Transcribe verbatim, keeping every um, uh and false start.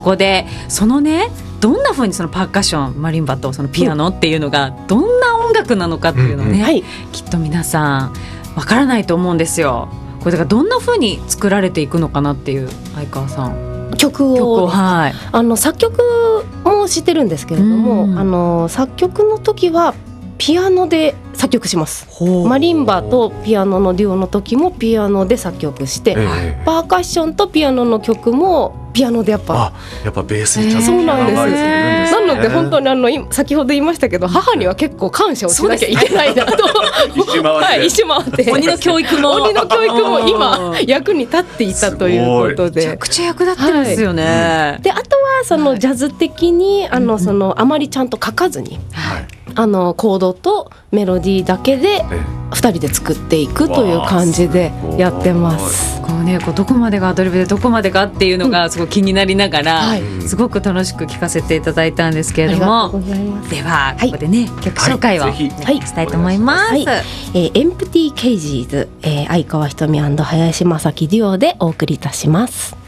ここでそのねどんな風にそのパーカッションマリンバとそのピアノっていうのがどんな音楽なのかっていうのをね、うんうんはい、きっと皆さんわからないと思うんですよ。これだからどんな風に作られていくのかなっていう相川さん曲を、 曲をはい、 あの作曲も知ってるんですけれども、うん、あの作曲の時はピアノで作曲します。マリンバとピアノのデュオの時もピアノで作曲して、えー、パーカッションとピアノの曲もピアノでやっぱあやっぱベースにちゃんとそうなんです、 えー、 なので本当にあの先ほど言いましたけど母には結構感謝をしなきゃいけないなと一周回って、はい、 一周回って鬼の教育も鬼の教育も今役に立っていたということでめちゃくちゃ役立ってるんですよね、 はい、であとはそのジャズ的にあのそのあまりちゃんと書かずに、はいあのコードとメロディーだけでふたりで作っていくという感じでやってます。 こう、ね、こうどこまでがアドリブでどこまでかっていうのがすごい気になりながら、うん、すごく楽しく聴かせていただいたんですけれども、ではここでね、はい、曲紹介を、はい、したいと思います、はいはいえー、エンプティーケージーズ、えー、相川ひとみ&林正樹デュオでお送りいたします。